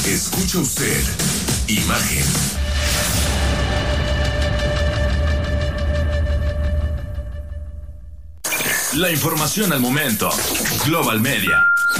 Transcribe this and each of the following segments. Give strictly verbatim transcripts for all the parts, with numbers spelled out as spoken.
Escucha usted Imagen. La información al momento. Global Media.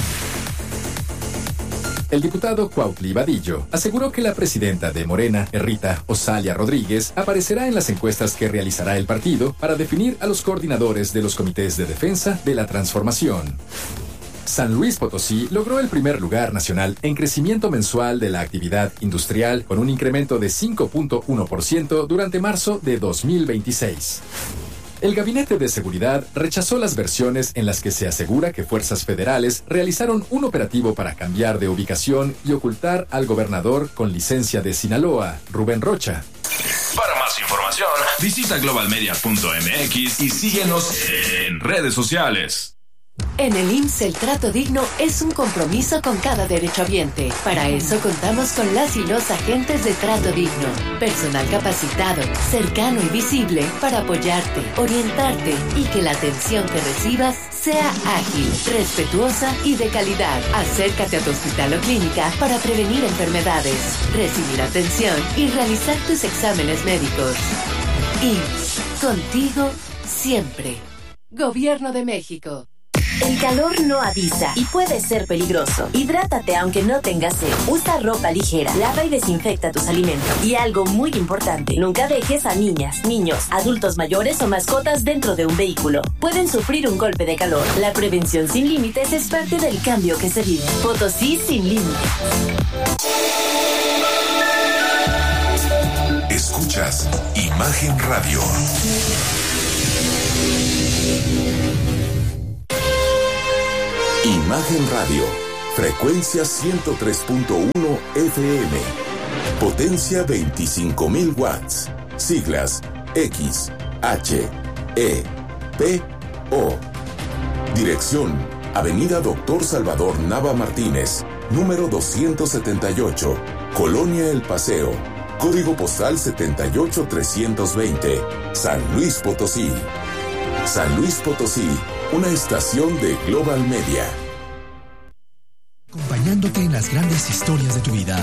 El diputado Cuautli Vadillo aseguró que la presidenta de Morena, Rita Osalia Rodríguez, aparecerá en las encuestas que realizará el partido para definir a los coordinadores de los comités de defensa de la transformación. San Luis Potosí logró el primer lugar nacional en crecimiento mensual de la actividad industrial con un incremento de cinco punto uno por ciento durante marzo de dos mil veintiséis. El Gabinete de Seguridad rechazó las versiones en las que se asegura que fuerzas federales realizaron un operativo para cambiar de ubicación y ocultar al gobernador con licencia de Sinaloa, Rubén Rocha. Para más información, visita global media punto m x y síguenos en redes sociales. En el I M S S el trato digno es un compromiso con cada derechohabiente. Para eso contamos con las y los agentes de trato digno. Personal capacitado, cercano y visible para apoyarte, orientarte y que la atención que recibas sea ágil, respetuosa y de calidad. Acércate a tu hospital o clínica para prevenir enfermedades, recibir atención y realizar tus exámenes médicos. I M S S, contigo siempre. Gobierno de México. El calor no avisa y puede ser peligroso. Hidrátate aunque no tengas sed. Usa ropa ligera, lava y desinfecta tus alimentos. Y algo muy importante, nunca dejes a niñas, niños, adultos mayores o mascotas dentro de un vehículo. Pueden sufrir un golpe de calor. La prevención sin límites es parte del cambio que se vive. Potosí sin límites. Escuchas Imagen Radio. Imagen Radio, frecuencia ciento tres punto uno F M, potencia veinticinco mil watts, siglas X, H, E, P, O. Dirección, Avenida Doctor Salvador Nava Martínez, número doscientos setenta y ocho, Colonia El Paseo, código postal setenta y ocho trescientos veinte, San Luis Potosí. San Luis Potosí, una estación de Global Media. Acompañándote en las grandes historias de tu vida.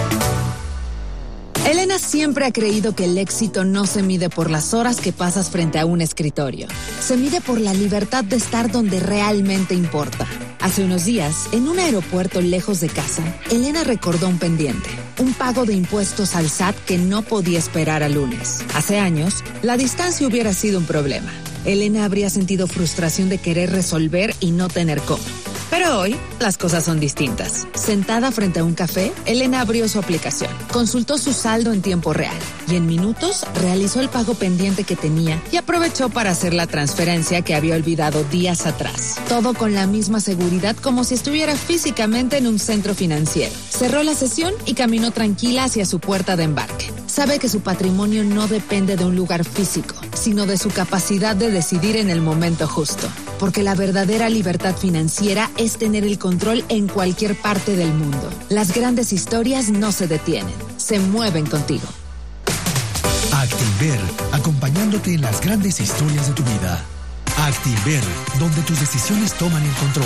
Elena siempre ha creído que el éxito no se mide por las horas que pasas frente a un escritorio. Se mide por la libertad de estar donde realmente importa. Hace unos días, en un aeropuerto lejos de casa, Elena recordó un pendiente, un pago de impuestos al S A T que no podía esperar al lunes. Hace años, la distancia hubiera sido un problema. Elena habría sentido frustración de querer resolver y no tener cómo. Pero hoy, las cosas son distintas. Sentada frente a un café, Elena abrió su aplicación, consultó su saldo en tiempo real y en minutos realizó el pago pendiente que tenía y aprovechó para hacer la transferencia que había olvidado días atrás. Todo con la misma seguridad como si estuviera físicamente en un centro financiero. Cerró la sesión y caminó tranquila hacia su puerta de embarque. Sabe que su patrimonio no depende de un lugar físico, sino de su capacidad de decidir en el momento justo. Porque la verdadera libertad financiera es tener el control en cualquier parte del mundo. Las grandes historias no se detienen, se mueven contigo. Actinver, acompañándote en las grandes historias de tu vida. Actinver, donde tus decisiones toman el control.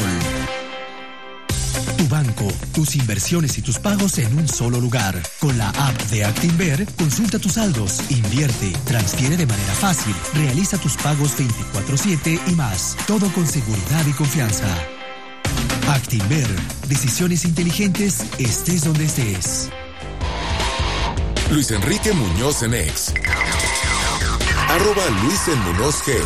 Tu banco, tus inversiones y tus pagos en un solo lugar. Con la app de Actinver, consulta tus saldos, invierte, transfiere de manera fácil, realiza tus pagos veinticuatro siete y más. Todo con seguridad y confianza. Actinver, decisiones inteligentes, estés donde estés. Luis Enrique Muñoz en X. Arroba Luis en Muñoz G.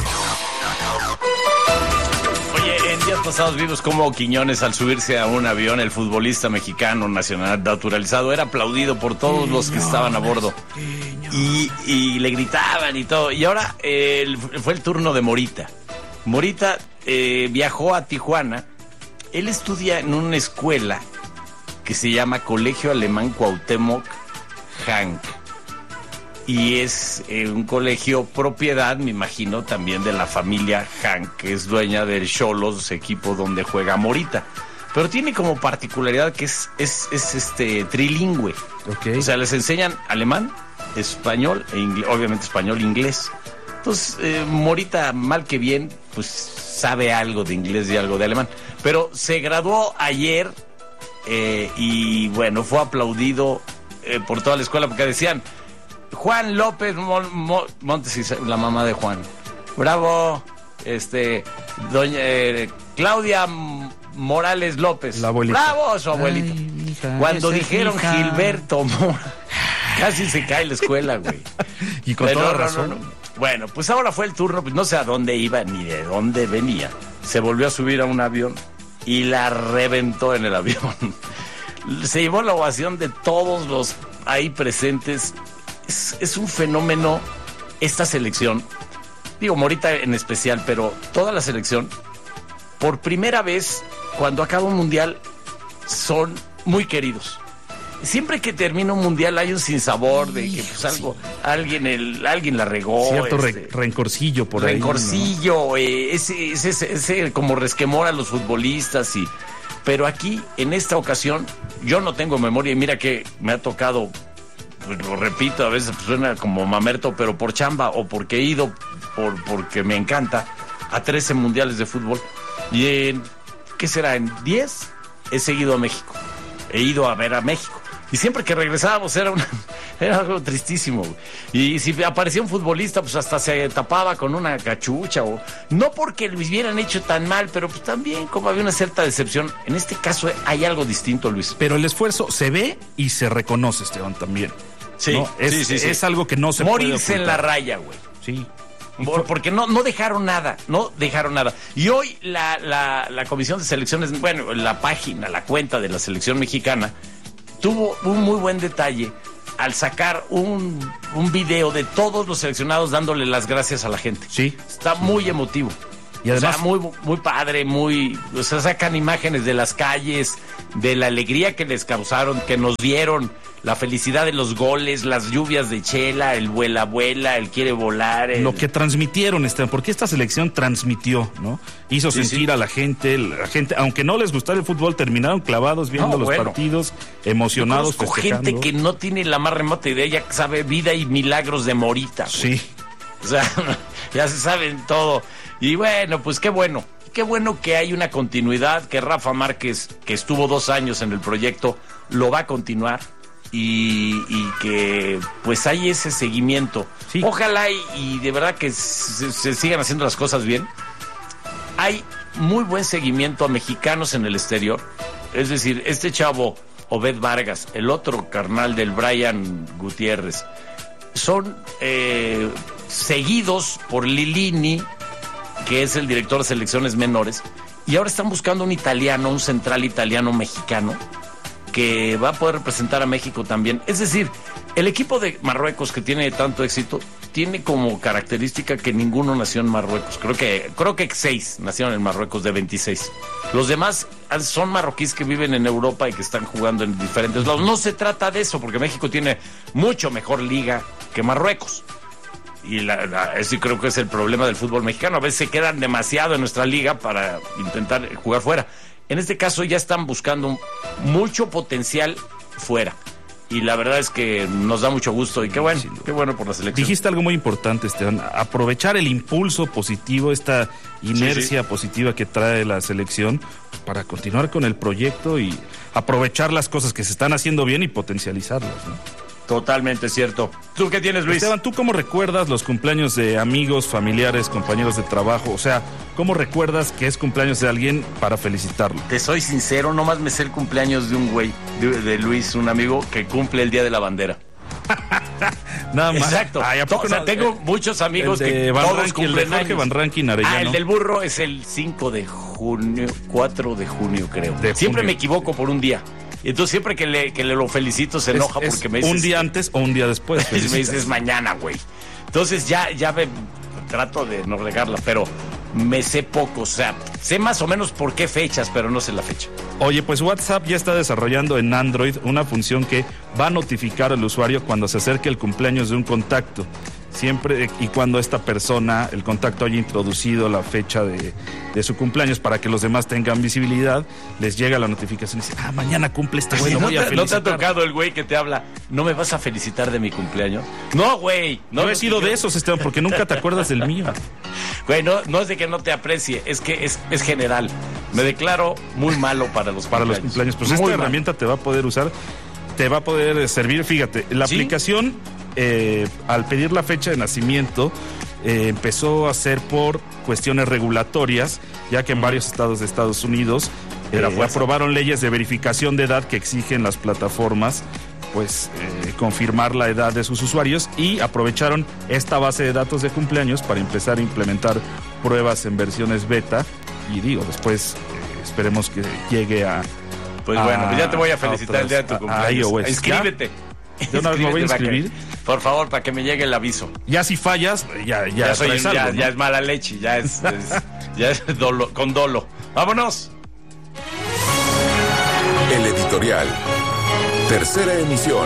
Oye, en días pasados vimos cómo Quiñones, al subirse a un avión, el futbolista mexicano nacional naturalizado, era aplaudido por todos los que estaban a bordo. Y, y le gritaban y todo. Y ahora eh, fue el turno de Morita. Morita eh, viajó a Tijuana. Él estudia en una escuela que se llama Colegio Alemán Cuauhtémoc Hank. Y es eh, un colegio propiedad, me imagino, también de la familia Hank, que es dueña del Xolos, equipo donde juega Morita. Pero tiene como particularidad que es, es, es este trilingüe. Okay. O sea, les enseñan alemán, español, e inglés, obviamente español, inglés. Entonces, eh, Morita, mal que bien, pues sabe algo de inglés y algo de alemán. Pero se graduó ayer eh, y bueno, fue aplaudido eh, por toda la escuela porque decían Juan López Mon- Mon- Montes, la mamá de Juan, bravo, este, doña eh, Claudia Morales López, la abuelita. Bravo, su abuelita. Ay, hija, cuando dijeron hija. Gilberto Mora, casi se cae la escuela, güey. Y con Pero toda no, razón. no, no. Bueno, pues ahora fue el turno, pues no sé a dónde iba ni de dónde venía. Se volvió a subir a un avión y la reventó en el avión. Se llevó la ovación de todos los ahí presentes. Es, es un fenómeno esta selección. Digo, Morita en especial, pero toda la selección, por primera vez, cuando acaba un mundial, son muy queridos. Siempre que termina un mundial hay un sinsabor de que pues algo, alguien el, alguien la regó. Cierto re- este, rencorcillo por ahí. rencorcillo, eh, ese, ese, ese, ese como resquemor a los futbolistas y. Pero aquí, en esta ocasión, yo no tengo memoria y mira que me ha tocado, pues lo repito, a veces pues, suena como mamerto, pero por chamba o porque he ido, por, porque me encanta, a trece mundiales de fútbol. Y en, ¿qué será? En diez he seguido a México. He ido a ver a México. Y siempre que regresábamos era, una, era algo tristísimo. Y si aparecía un futbolista, pues hasta se tapaba con una cachucha. O no porque lo hubieran hecho tan mal, pero pues también como había una cierta decepción. En este caso hay algo distinto, Luis. Pero el esfuerzo se ve y se reconoce, Esteban, también. Sí, ¿no? es, sí, sí, sí. es algo que no se Morirse puede en la ocultar. raya, güey. Sí. Por, porque no, no dejaron nada, no dejaron nada. Y hoy la, la, la Comisión de Selecciones, bueno, la página, la cuenta de la selección mexicana, tuvo un muy buen detalle al sacar un, un video de todos los seleccionados dándole las gracias a la gente. Sí. Está muy emotivo. Y además, o sea, muy, muy padre, muy... O sea, sacan imágenes de las calles, de la alegría que les causaron, que nos dieron, la felicidad de los goles, las lluvias de chela, el vuela vuela, el quiere volar. El... lo que transmitieron, Esteban, porque esta selección transmitió, ¿no? Hizo Sí, sentir sí. a la gente, la gente, aunque no les gustara el fútbol, terminaron clavados viendo No, los bueno. partidos, emocionados, Conozco festejando. gente que no tiene la más remota idea, ya sabe vida y milagros de Morita. güey. Sí. O sea, ya se saben todo. Y bueno, pues qué bueno. Qué bueno que hay una continuidad, que Rafa Márquez, que estuvo dos años en el proyecto, lo va a continuar. Y, y que pues hay ese seguimiento. Sí. Ojalá y, y de verdad que se, se sigan haciendo las cosas bien. Hay muy buen seguimiento a mexicanos en el exterior. Es decir, este chavo, Obed Vargas, el otro carnal del Brian Gutiérrez, son eh, seguidos por Lilini, que es el director de selecciones menores, y ahora están buscando un italiano, un central italiano mexicano, que va a poder representar a México también. Es decir, el equipo de Marruecos que tiene tanto éxito tiene como característica que ninguno nació en Marruecos. Creo que creo que seis nacieron en Marruecos de veintiséis. Los demás son marroquíes que viven en Europa y que están jugando en diferentes lados. No se trata de eso, porque México tiene mucho mejor liga que Marruecos. Y la, la, ese creo que es el problema del fútbol mexicano. A veces se quedan demasiado en nuestra liga para intentar jugar fuera. En este caso ya están buscando mucho potencial fuera. Y la verdad es que nos da mucho gusto. Y qué bueno, qué bueno por la selección. Dijiste algo muy importante, Esteban. Aprovechar el impulso positivo, esta inercia Sí, sí. positiva que trae la selección para continuar con el proyecto y aprovechar las cosas que se están haciendo bien y potencializarlas, ¿no? Totalmente cierto. ¿Tú qué tienes, Luis? Esteban, ¿tú cómo recuerdas los cumpleaños de amigos, familiares, compañeros de trabajo? O sea, ¿cómo recuerdas que es cumpleaños de alguien para felicitarlo? Te soy sincero, nomás me sé el cumpleaños de un güey, de, de Luis, un amigo que cumple el Día de la Bandera. Nada más. Exacto. Ay, ¿a poco o sea, no? tengo Eh, muchos amigos el de que Van todos Rankin, el de cumplen Jorge años. Van Rankin Arellano. Ah, el del burro es el cinco de junio, cuatro de junio creo. De siempre junio. me equivoco por un día. Y entonces siempre que le, que le lo felicito se enoja Es- es porque me dice... un día antes o un día después. me dices mañana, güey. Entonces ya, ya me trato de no regarla, pero me sé poco. O sea, sé más o menos por qué fechas, pero no sé la fecha. Oye, pues WhatsApp ya está desarrollando en Android una función que va a notificar al usuario cuando se acerque el cumpleaños de un contacto. siempre y cuando esta persona, el contacto, haya introducido la fecha de, de su cumpleaños para que los demás tengan visibilidad, les llega la notificación y dice, ah, mañana cumple este güey, Sí, lo ¿no voy a te, ¿No felicitar. te ha tocado el güey que te habla, no me vas a felicitar de mi cumpleaños? No, güey. No, no he sido de esos, Esteban, porque nunca te acuerdas del mío. Güey, no, no es de que no te aprecie, es que es, es general. Me declaro muy malo para los Para cumpleaños. los cumpleaños. Pues Muy esta mal. herramienta te va a poder usar, te va a poder servir. Fíjate, la ¿Sí? aplicación, eh, al pedir la fecha de nacimiento, eh, empezó a ser por cuestiones regulatorias, ya que en varios estados de Estados Unidos eh, Era fuerza. aprobaron leyes de verificación de edad que exigen las plataformas pues eh, confirmar la edad de sus usuarios, y aprovecharon esta base de datos de cumpleaños para empezar a implementar pruebas en versiones beta, y digo, después eh, esperemos que llegue a... Pues a- bueno, pues ya te voy a felicitar a el día de tu otras- a- a cumpleaños. iOS. Inscríbete. ¿De una vez me voy a Inscríbete para que- inscribir? por favor, para que me llegue el aviso. Ya si fallas, ya, ya, Ya, soy, traes ya, algo, ¿no? ya es mala leche, ya es, es- ya es dolo, con dolo. ¡Vámonos! El editorial. Tercera emisión.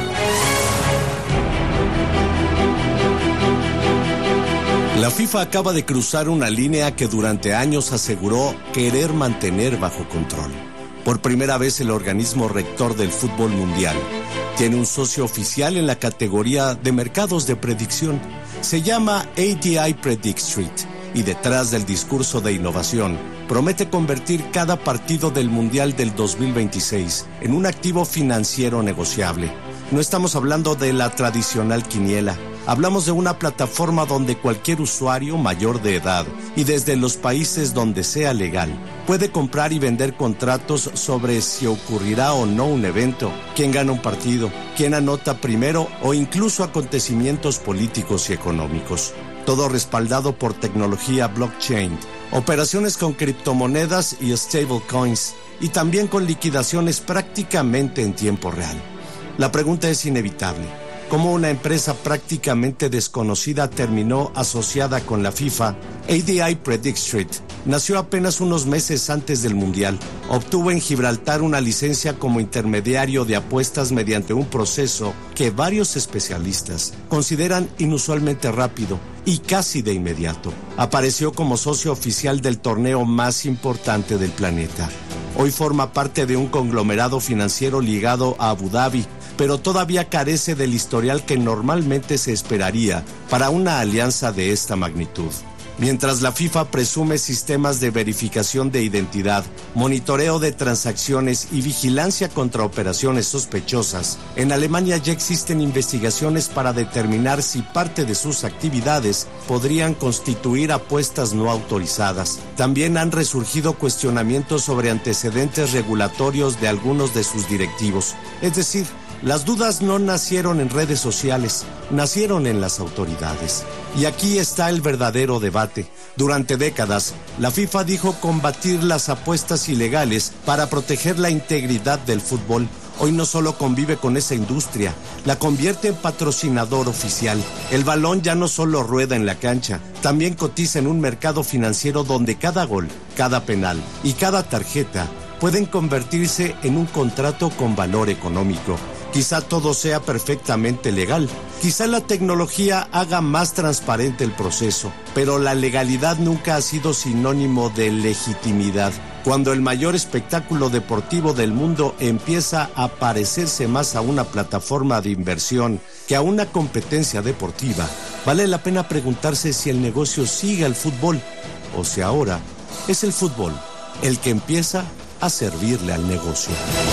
La FIFA acaba de cruzar una línea que durante años aseguró querer mantener bajo control. Por primera vez el organismo rector del fútbol mundial tiene un socio oficial en la categoría de mercados de predicción. Se llama A D I Predict Street y detrás del discurso de innovación promete convertir cada partido del Mundial del dos mil veintiséis en un activo financiero negociable. No estamos hablando de la tradicional quiniela. Hablamos de una plataforma donde cualquier usuario mayor de edad y desde los países donde sea legal puede comprar y vender contratos sobre si ocurrirá o no un evento, quién gana un partido, quién anota primero o incluso acontecimientos políticos y económicos. Todo respaldado por tecnología blockchain, operaciones con criptomonedas y stablecoins, y también con liquidaciones prácticamente en tiempo real. La pregunta es inevitable. ¿Cómo una empresa prácticamente desconocida terminó asociada con la FIFA? A D I Predict Street nació apenas unos meses antes del Mundial. Obtuvo en Gibraltar una licencia como intermediario de apuestas mediante un proceso que varios especialistas consideran inusualmente rápido y casi de inmediato. Apareció como socio oficial del torneo más importante del planeta. Hoy forma parte de un conglomerado financiero ligado a Abu Dhabi, pero todavía carece del historial que normalmente se esperaría para una alianza de esta magnitud. Mientras la FIFA presume sistemas de verificación de identidad, monitoreo de transacciones y vigilancia contra operaciones sospechosas, en Alemania ya existen investigaciones para determinar si parte de sus actividades podrían constituir apuestas no autorizadas. También han resurgido cuestionamientos sobre antecedentes regulatorios de algunos de sus directivos. Es decir, las dudas no nacieron en redes sociales, nacieron en las autoridades. Y aquí está el verdadero debate. Durante décadas, la FIFA dijo combatir las apuestas ilegales para proteger la integridad del fútbol. Hoy no solo convive con esa industria, la convierte en patrocinador oficial. El balón ya no solo rueda en la cancha, también cotiza en un mercado financiero donde cada gol, cada penal y cada tarjeta pueden convertirse en un contrato con valor económico. Quizá todo sea perfectamente legal, quizá la tecnología haga más transparente el proceso, pero la legalidad nunca ha sido sinónimo de legitimidad. Cuando el mayor espectáculo deportivo del mundo empieza a parecerse más a una plataforma de inversión que a una competencia deportiva, vale la pena preguntarse si el negocio sigue al fútbol o si ahora es el fútbol el que empieza a servirle al negocio.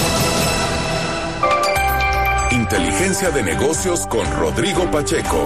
Inteligencia de negocios con Rodrigo Pacheco.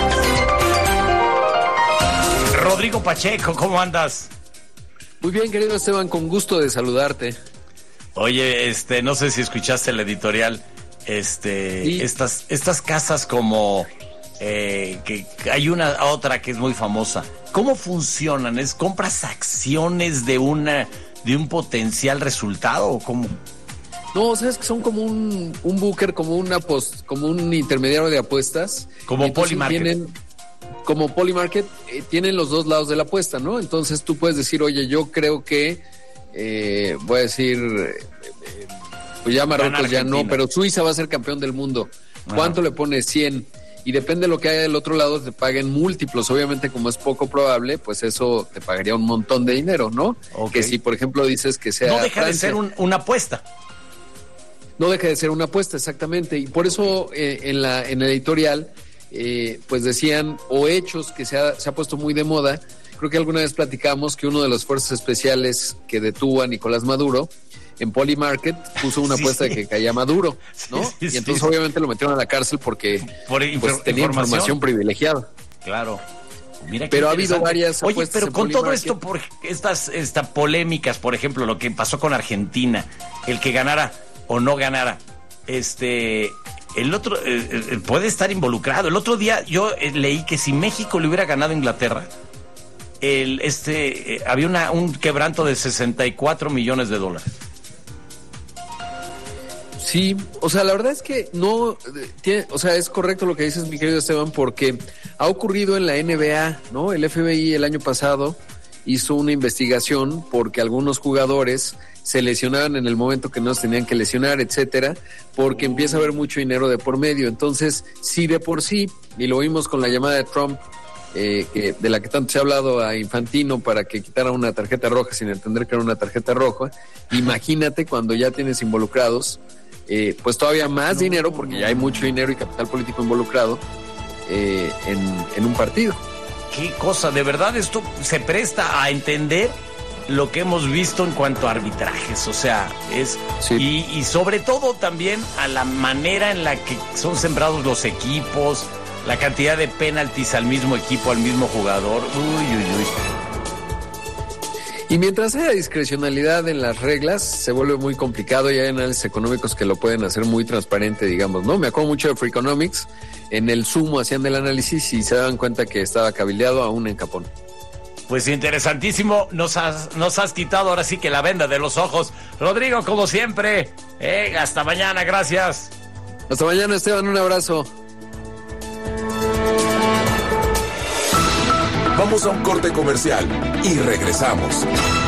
Rodrigo Pacheco, ¿cómo andas? Muy bien, querido Esteban, con gusto de saludarte. Oye, este, no sé si escuchaste el editorial, este, Sí. estas, estas casas como, eh, que hay una otra que es muy famosa. ¿Cómo funcionan? ¿Es compras acciones de una, de un potencial resultado o cómo? No, sabes que son como un, un booker, como una post, como un intermediario de apuestas. Como Y entonces Polymarket. Tienen, como Polymarket, eh, tienen los dos lados de la apuesta, ¿no? Entonces tú puedes decir, oye, yo creo que, eh, voy a decir, eh, pues ya Marruecos ya no, Argentina. pero Suiza va a ser campeón del mundo. ¿Cuánto le pones? cien. y depende de lo que haya del otro lado, te paguen múltiplos. Obviamente, como es poco probable, pues eso te pagaría un montón de dinero, ¿no? Okay. Que si, por ejemplo, dices que sea... No deja Francia, de ser un, una apuesta. No deja de ser una apuesta, exactamente. Y por eso eh, en la en el editorial, eh, pues decían, o hechos que se ha, se ha puesto muy de moda. Creo que alguna vez platicamos que uno de las fuerzas especiales que detuvo a Nicolás Maduro en Polymarket puso una Sí, apuesta sí. de que caía Maduro, ¿no? Sí, sí, y entonces sí. obviamente lo metieron a la cárcel porque Por pues, infor- tenía información. información privilegiada. Claro. Mira qué Pero ha habido interesante. varias Oye, apuestas pero en con todo Polymarket. esto, por estas, estas polémicas, por ejemplo, lo que pasó con Argentina, el que ganara o no ganara, este, el otro eh, eh, puede estar involucrado. El otro día yo eh, leí que si México le hubiera ganado a Inglaterra, el, este, eh, había una, un quebranto de sesenta y cuatro millones de dólares. Sí, o sea, la verdad es que no, tiene, o sea, es correcto lo que dices, mi querido Esteban, porque ha ocurrido en la N B A, ¿no? El F B I el año pasado hizo una investigación porque algunos jugadores se lesionaban en el momento que no se tenían que lesionar, etcétera, porque empieza a haber mucho dinero de por medio. Entonces, si de por sí, y lo vimos con la llamada de Trump, eh, que, de la que tanto se ha hablado a Infantino para que quitara una tarjeta roja sin entender que era una tarjeta roja, imagínate cuando ya tienes involucrados Eh, pues todavía más no, dinero, porque ya hay mucho dinero y capital político involucrado eh, en, en un partido. Qué cosa, de verdad esto se presta a entender lo que hemos visto en cuanto a arbitrajes, o sea, es sí. y, y sobre todo también a la manera en la que son sembrados los equipos, la cantidad de penaltis al mismo equipo, al mismo jugador. Uy, uy, uy. Y mientras haya discrecionalidad en las reglas, se vuelve muy complicado y hay análisis económicos que lo pueden hacer muy transparente, digamos, ¿no? Me acuerdo mucho de Freakonomics, en el Sumo hacían el análisis y se daban cuenta que estaba cabildeado aún en Capón. Pues interesantísimo, nos has, nos has quitado ahora sí que la venda de los ojos. Rodrigo, como siempre, eh, hasta mañana, gracias. Hasta mañana, Esteban, un abrazo. Vamos a un corte comercial y regresamos.